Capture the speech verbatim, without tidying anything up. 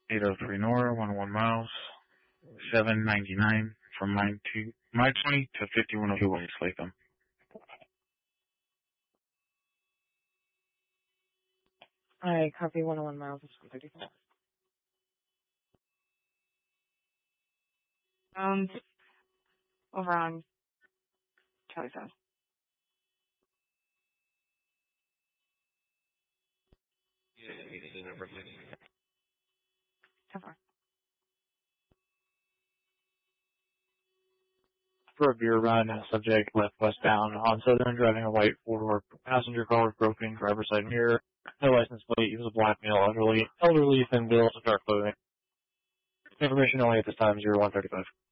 eight oh three Nora, one oh one miles, seven ninety-nine from mine to my twenty to fifty-one oh two West Latham. I copy one oh one miles of one thirty-four. Um, over on Charlie South. So far. For a beer run, subject left westbound on Southern, driving a white four-door passenger car with broken driver's side mirror. No license plate. He was a black male, elderly, elderly, thin built, dark clothing. Information only at this time, zero one thirty-five.